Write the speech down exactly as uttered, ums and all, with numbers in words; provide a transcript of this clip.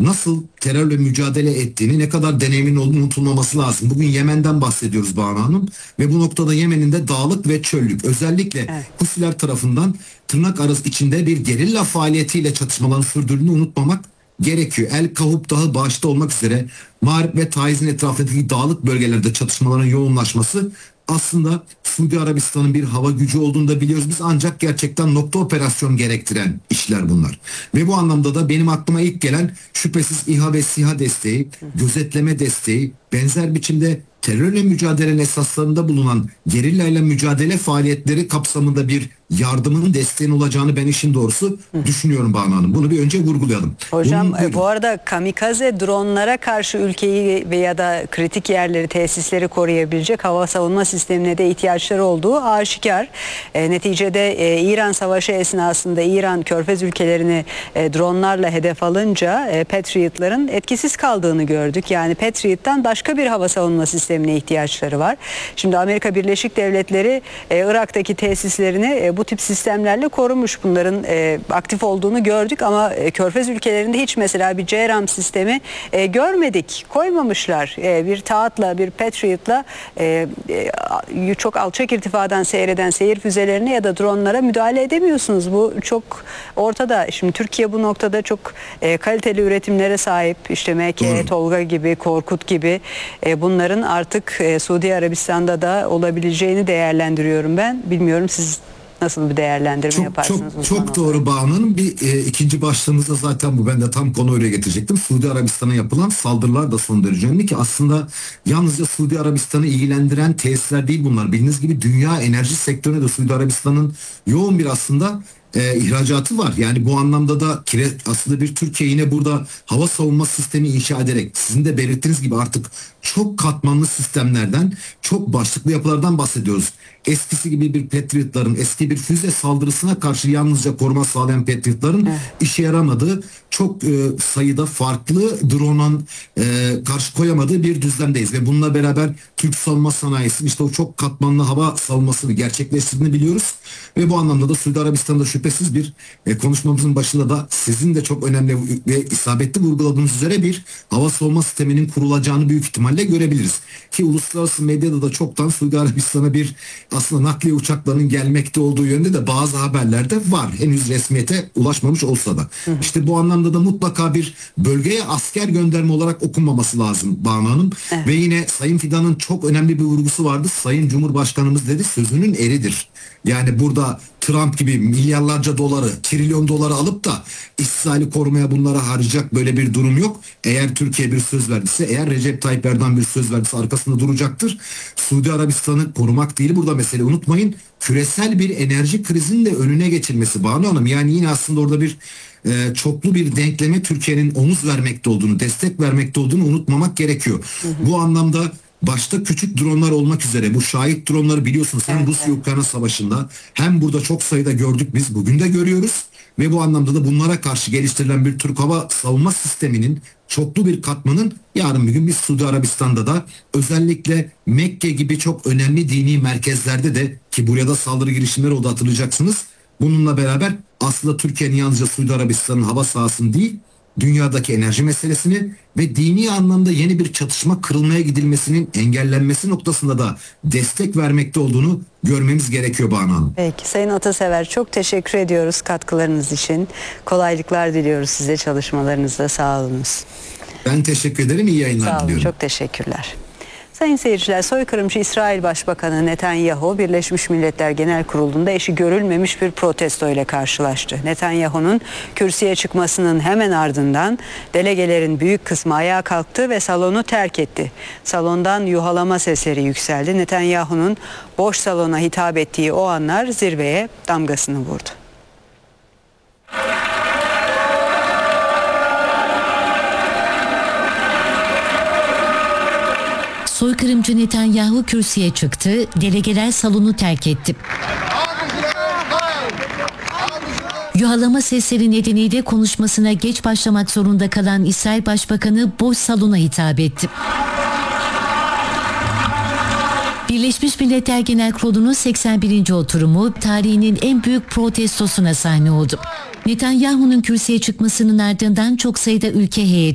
nasıl terörle mücadele ettiğini, ne kadar deneyimin olduğunu unutulmaması lazım. Bugün Yemen'den bahsediyoruz Banu Hanım ve bu noktada Yemen'in de dağlık ve çöllük, özellikle Evet. Husiler tarafından tırnak arası içinde bir gerilla faaliyetiyle çatışmaların sürdürdüğünü unutmamak gerekiyor. El Kahub Dağı başta olmak üzere Mağrip ve Taiz'in etrafındaki dağlık bölgelerde çatışmaların yoğunlaşması aslında Suudi Arabistan'ın bir hava gücü olduğunu da biliyoruz biz, ancak gerçekten nokta operasyon gerektiren işler bunlar. Ve bu anlamda da benim aklıma ilk gelen şüphesiz İHA ve SİHA desteği, gözetleme desteği, benzer biçimde terörle mücadelenin esaslarında bulunan gerillayla mücadele faaliyetleri kapsamında bir yardımının desteğin olacağını ben işin doğrusu düşünüyorum Banu Hanım. Bunu bir önce vurgulayalım. Hocam Bunun, bu arada kamikaze dronlara karşı ülkeyi veya da kritik yerleri, tesisleri koruyabilecek hava savunma sistemine de ihtiyaçları olduğu aşikar. E, neticede e, İran Savaşı esnasında İran Körfez ülkelerini e, dronlarla hedef alınca e, Patriot'ların etkisiz kaldığını gördük. Yani Patriot'tan başka bir hava savunma sistemine ihtiyaçları var. Şimdi Amerika Birleşik Devletleri e, Irak'taki tesislerini e, bu tip sistemlerle korumuş. Bunların e, aktif olduğunu gördük ama e, Körfez ülkelerinde hiç mesela bir C RAM sistemi e, görmedik. Koymamışlar. E, bir Taat'la, bir Patriot'la e, e, çok alçak irtifadan seyreden seyir füzelerine ya da dronlara müdahale edemiyorsunuz. Bu çok ortada. Şimdi Türkiye bu noktada çok e, kaliteli üretimlere sahip. İşte M K, Doğru. Tolga gibi, Korkut gibi e, bunların artık e, Suudi Arabistan'da da olabileceğini değerlendiriyorum ben. Bilmiyorum siz nasıl bir değerlendirme Çok yaparsınız? çok uzman çok olarak? doğru Banu Hanım. Bir e, ikinci başlığımızda zaten bu, ben de tam konu oraya getirecektim. Suudi Arabistan'a yapılan saldırılar da son derece önemli ki aslında yalnızca Suudi Arabistan'ı ilgilendiren tesisler değil bunlar. Bildiğiniz gibi dünya enerji sektörüne de Suudi Arabistan'ın yoğun bir aslında e, ihracatı var. Yani bu anlamda da kire, aslında bir Türkiye yine burada hava savunma sistemi inşa ederek, sizin de belirttiğiniz gibi artık çok katmanlı sistemlerden, çok başlıklı yapılardan bahsediyoruz. Eskisi gibi bir Patriot'ların, eski bir füze saldırısına karşı yalnızca koruma sağlayan Patriot'ların Evet. işe yaramadığı, çok e, sayıda farklı drone'un e, karşı koyamadığı bir düzlemdeyiz. Ve bununla beraber Türk savunma sanayisinin işte o çok katmanlı hava savunmasını gerçekleştirdiğini biliyoruz. Ve bu anlamda da Suudi Arabistan'da şüphesiz bir e, konuşmamızın başında da sizin de çok önemli ve isabetli vurguladığınız üzere bir hava savunma sisteminin kurulacağını büyük ihtimalle görebiliriz. Ki uluslararası medyada da çoktan Suudi Arabistan'a bir aslında nakliye uçaklarının gelmekte olduğu yönde de bazı haberler de var. Henüz resmiyete ulaşmamış olsa da. Hı hı. İşte bu anlamda da mutlaka bir bölgeye asker gönderme olarak okunmaması lazım Banu Hanım. Evet. Ve yine Sayın Fidan'ın çok önemli bir vurgusu vardı. Sayın Cumhurbaşkanımız dedi, sözünün eridir. Yani burada Trump gibi milyarlarca doları, trilyon doları alıp da İsrail'i korumaya bunlara harcayacak böyle bir durum yok. Eğer Türkiye bir söz verdiyse, eğer Recep Tayyip Erdoğan bir söz verdiyse arkasında duracaktır. Suudi Arabistan'ı korumak değil burada mesele, unutmayın. Küresel bir enerji krizinin de önüne geçilmesi Banu Hanım. Yani yine aslında orada bir e, çoklu bir denkleme Türkiye'nin omuz vermekte olduğunu, destek vermekte olduğunu unutmamak gerekiyor. Hı hı. Bu anlamda başta küçük dronlar olmak üzere bu şahit dronları biliyorsunuz hem evet, Rusya-Ukrayna savaşında hem burada çok sayıda gördük, biz bugün de görüyoruz. Ve bu anlamda da bunlara karşı geliştirilen bir Türk hava savunma sisteminin çoklu bir katmanın yarın bir gün biz Suudi Arabistan'da da özellikle Mekke gibi çok önemli dini merkezlerde de, ki buraya da saldırı girişimleri oldu hatırlayacaksınız. Bununla beraber aslında Türkiye'nin yalnızca Suudi Arabistan'ın hava sahasını değil, dünyadaki enerji meselesini ve dini anlamda yeni bir çatışma kırılmaya gidilmesinin engellenmesi noktasında da destek vermekte olduğunu görmemiz gerekiyor Banu Hanım. Peki Sayın Atasever, çok teşekkür ediyoruz katkılarınız için. Kolaylıklar diliyoruz size çalışmalarınızda. Sağ olunuz. Ben teşekkür ederim. İyi yayınlar Sağ olun, diliyorum. çok teşekkürler. Sayın seyirciler, soykırımcı İsrail Başbakanı Netanyahu Birleşmiş Milletler Genel Kurulu'nda eşi görülmemiş bir protesto ile karşılaştı. Netanyahu'nun kürsüye çıkmasının hemen ardından delegelerin büyük kısmı ayağa kalktı ve salonu terk etti. Salondan yuhalama sesleri yükseldi. Netanyahu'nun boş salona hitap ettiği o anlar zirveye damgasını vurdu. Soykırımcı Netanyahu kürsüye çıktı, delegeler salonu terk etti. Yuhalama sesleri nedeniyle konuşmasına geç başlamak zorunda kalan İsrail Başbakanı boş salona hitap etti. Birleşmiş Milletler Genel Kurulu'nun seksen birinci oturumu tarihinin en büyük protestosuna sahne oldu. Netanyahu'nun kürsüye çıkmasının ardından çok sayıda ülke heyeti